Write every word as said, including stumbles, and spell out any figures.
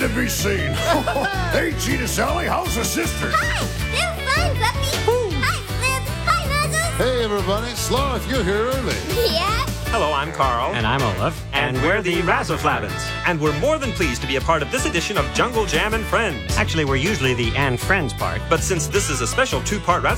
can't be seen. Hey, Cheetah Sally, how's the sisters? Hi, they're fine, Puppy. Hi, Flip. Hi, Nuzzles. Hey, everybody. Sloth, you're here early. Yeah? Hello, I'm Carl. And I'm Olaf. And we're the Razzaflabbins. And we're more than pleased to be a part of this edition of Jungle Jam and Friends. Actually, we're usually the and friends part. But since this is a special two-part